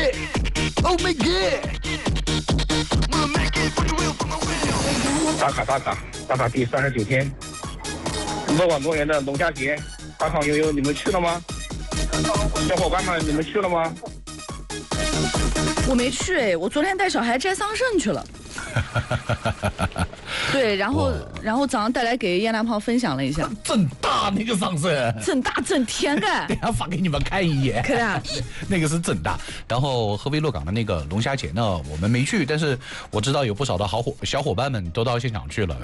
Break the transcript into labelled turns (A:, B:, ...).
A: Oh my god！
B: 打卡第39天，乐广公园的龙虾节，花好悠悠，你们去了吗？小伙伴们，你们去了吗？
C: 我没去哎，我昨天带小孩摘桑葚去了。对，然后早上带来给燕大炮分享了一下，
A: 正大那个桑葚，
C: 正大正甜的，
A: 等下发给你们看一眼。
C: 可以啊，
A: 那个是正大。然后合肥鹿港的那个龙虾节呢，我们没去，但是我知道有不少的小伙伴们都到现场去了。